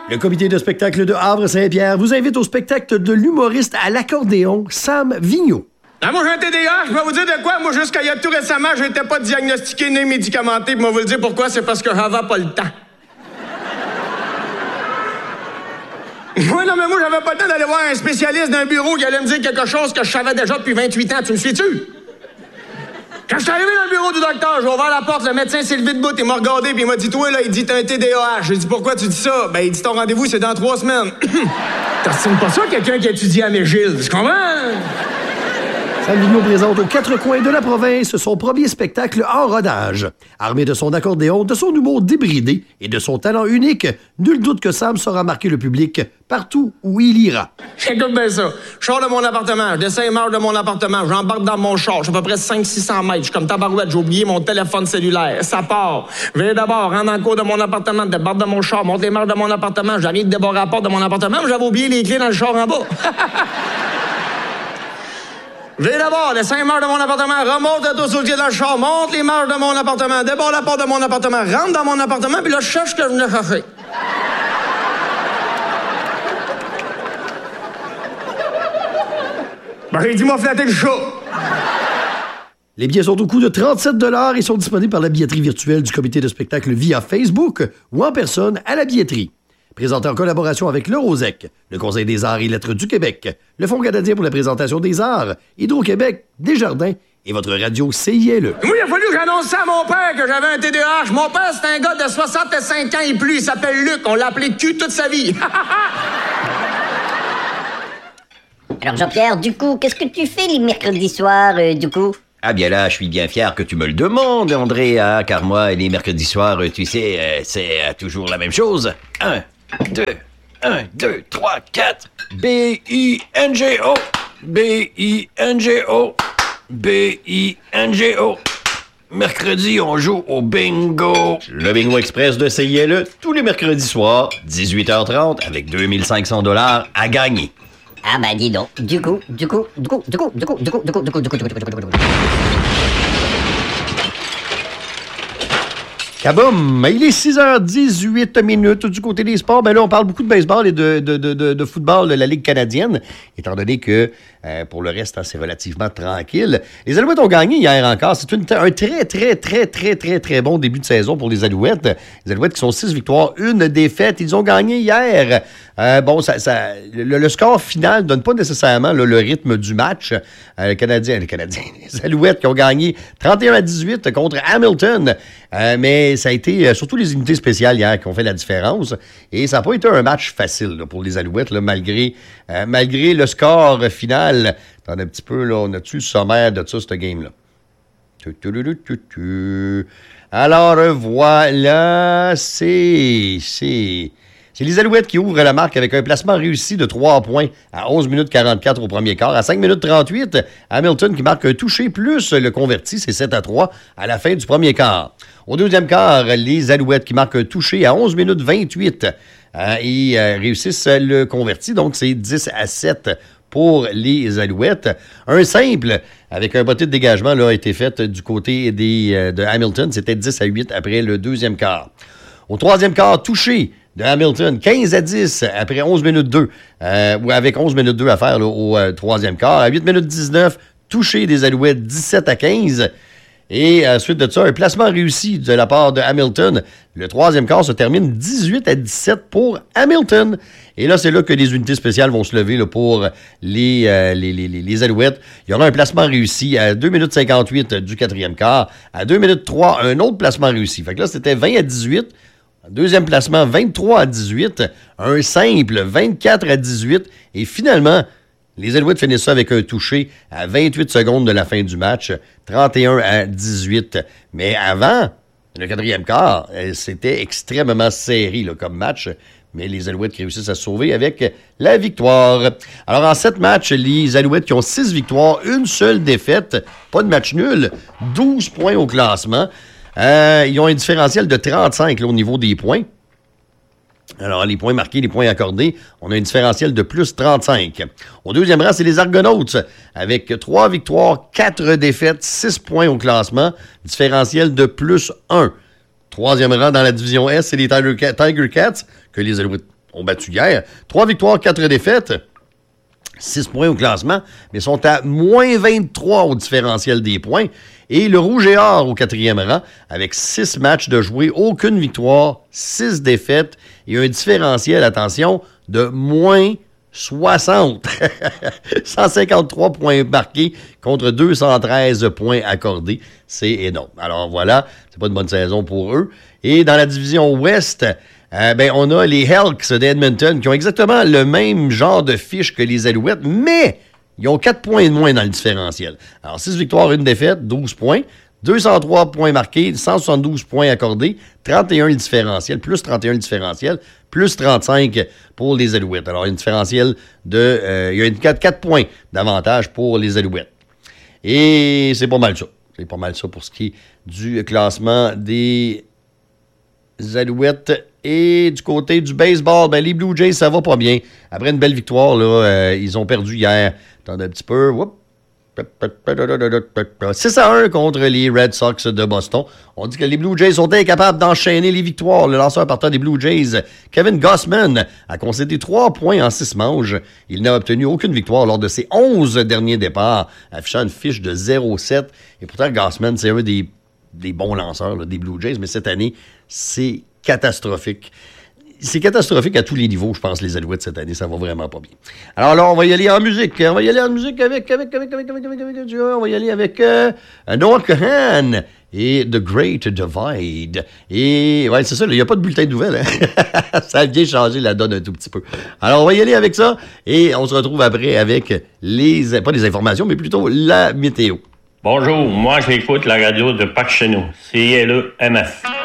Le comité de spectacle de Havre-Saint-Pierre vous invite au spectacle de l'humoriste à l'accordéon, Sam Vigneault. Ah, moi, j'ai un TDA, je vais vous dire de quoi. Moi, jusqu'à il y a tout récemment, je n'étais pas diagnostiqué ni médicamenté. Puis moi, vous le dire pourquoi, c'est parce que j'avais pas le temps. Oui, non, mais moi, j'avais pas le temps d'aller voir un spécialiste d'un bureau qui allait me dire quelque chose que je savais déjà depuis 28 ans. Tu me suis-tu? Quand je suis arrivé dans le bureau du docteur, j'ai ouvert la porte, le médecin s'est levé debout, il m'a regardé, puis il m'a dit, toi, là, il dit, t'as un TDAH. J'ai dit, pourquoi tu dis ça? Ben, il dit, ton rendez-vous, c'est dans 3 semaines. T'estimes pas ça, quelqu'un qui étudie à McGill, tu comprends? Sam Vigneault présente aux 4 coins de la province son premier spectacle en rodage. Armé de son accordéon, de son humour débridé et de son talent unique, nul doute que Sam saura marquer le public partout où il ira. Écoute bien ça. Je sors de mon appartement, je descends les marches de mon appartement, j'embarque dans mon char, je suis à peu près 500-600 mètres. Je suis comme tabarouette, j'ai oublié mon téléphone cellulaire. Ça part. Je vais d'abord, rentre dans le cours de mon appartement, débarque de mon char, monte les marches de mon appartement, j'arrive de débarrer à la porte de mon appartement, mais j'avais oublié les clés dans le char en bas. Je vais d'abord, les 5 marches de mon appartement, remonte le dos sur le pied dans le char, monte les marches de mon appartement, débarre la porte de mon appartement, rentre dans mon appartement, puis là, je cherche ce que je venais chercher. Ben, j'ai dit, m'a flatté le chat. Les billets sont au coût de 37 $ et sont disponibles par la billetterie virtuelle du comité de spectacle via Facebook ou en personne à la billetterie. Présenté en collaboration avec le Rosec, le Conseil des arts et lettres du Québec, le Fonds canadien pour la présentation des arts, Hydro-Québec, Desjardins et votre radio CILE. Oui, il a fallu que j'annonce ça à mon père que j'avais un TDAH. Mon père, c'est un gars de 65 ans et plus. Il s'appelle Luc. On l'a appelé Q toute sa vie. Alors Jean-Pierre, du coup, qu'est-ce que tu fais les mercredis soirs, du coup? Ah bien là, je suis bien fier que tu me le demandes, André, hein, car moi, les mercredis soirs, tu sais, c'est toujours la même chose. 1, 2, 3, 4. B-I-N-G-O. B-I-N-G-O. B-I-N-G-O. Mercredi, on joue au bingo. Le Bingo Express de CILE, tous les mercredis soirs, 18h30, avec 2500 $ à gagner. Ah bah dis donc, du coup. Kaboum! Il est 6h18 du côté des sports. Ben là, on parle beaucoup de baseball et de football de la Ligue canadienne, étant donné que pour le reste, hein, c'est relativement tranquille. Les Alouettes ont gagné hier encore. C'est un très bon début de saison pour les Alouettes. Les Alouettes qui sont 6 victoires, 1 défaite. Ils ont gagné hier. Le score final ne donne pas nécessairement le rythme du match. Les Canadiens, les Alouettes qui ont gagné 31-18 contre Hamilton. Mais ça a été surtout les unités spéciales hier qui ont fait la différence. Et ça n'a pas été un match facile là, pour les Alouettes, là, malgré le score final. Attendez un petit peu, là, on a-tu le sommaire de ça, ce game-là? Alors, voilà, c'est les Alouettes qui ouvrent la marque avec un placement réussi de 3 points à 11 minutes 44 au premier quart. À 5 minutes 38, Hamilton qui marque un touché plus le converti, c'est 7-3 à la fin du premier quart. Au deuxième quart, les Alouettes qui marquent un touché à 11 minutes 28 et réussissent le converti, donc c'est 10-7 pour les Alouettes. Un simple avec un botté de dégagement là, a été fait du côté de Hamilton, c'était 10-8 après le deuxième quart. Au troisième quart, touché de Hamilton, 15-10 après 11 minutes 2, ou avec 11 minutes 2 à faire là, au troisième quart. À 8 minutes 19, touché des Alouettes, 17-15. Et suite de ça, un placement réussi de la part de Hamilton. Le troisième quart se termine 18-17 pour Hamilton. Et là, c'est là que les unités spéciales vont se lever là, pour les Alouettes. Il y aura un placement réussi à 2 minutes 58 du quatrième quart. À 2 minutes 3, un autre placement réussi. Fait que là, c'était 20-18. Deuxième placement, 23-18. Un simple, 24-18. Et finalement, les Alouettes finissent ça avec un touché à 28 secondes de la fin du match, 31-18. Mais avant, le quatrième quart, c'était extrêmement serré là, comme match. Mais les Alouettes qui réussissent à se sauver avec la victoire. Alors, en 7 matchs, les Alouettes qui ont 6 victoires, une seule défaite, pas de match nul, 12 points au classement. Ils ont un différentiel de 35 là, au niveau des points. Alors, les points marqués, les points accordés, on a un différentiel de plus 35. Au deuxième rang, c'est les Argonautes, avec 3 victoires, 4 défaites, 6 points au classement, différentiel de plus 1. Troisième rang dans la division S, c'est les Tiger Cats, que les Alouettes ont battu hier. 3 victoires, 4 défaites. 6 points au classement, mais sont à moins 23 au différentiel des points. Et le Rouge et Or au 4e rang, avec 6 matchs de jouer, aucune victoire, 6 défaites et un différentiel, attention, de moins 60. 153 points marqués contre 213 points accordés. C'est énorme. Alors voilà, c'est pas une bonne saison pour eux. Et dans la division Ouest, on a les Elks d'Edmonton qui ont exactement le même genre de fiche que les Alouettes, mais ils ont 4 points de moins dans le différentiel. Alors, 6 victoires, 1 défaite, 12 points, 203 points marqués, 172 points accordés, 31 le différentiel, plus 31 le différentiel, plus 35 pour les Alouettes. Alors, il y a un différentiel de... il y a 4 points d'avantage pour les Alouettes. Et c'est pas mal ça. C'est pas mal ça pour ce qui est du classement des Alouettes. Et du côté du baseball, les Blue Jays, ça va pas bien. Après une belle victoire, là, ils ont perdu hier. Attendez un petit peu. 6-1 contre les Red Sox de Boston. On dit que les Blue Jays sont incapables d'enchaîner les victoires. Le lanceur partant des Blue Jays, Kevin Gausman, a concédé 3 points en 6 manches. Il n'a obtenu aucune victoire lors de ses 11 derniers départs, affichant une fiche de 0-7. Et pourtant, Gausman, c'est un des bons lanceurs là, des Blue Jays, mais cette année, c'est catastrophique. C'est catastrophique à tous les niveaux, je pense, les Alouettes cette année. Ça va vraiment pas bien. Alors là, on va y aller en musique. On va y aller en musique avec on va y aller avec Noah Kahan et The Great Divide. Et ouais, c'est ça, il n'y a pas de bulletin de nouvelles. Hein? Ça a bien changé la donne un tout petit peu. Alors, on va y aller avec ça et on se retrouve après avec pas les informations, mais plutôt la météo. Bonjour, moi j'écoute la radio de Pac Chenou, CILE-MF.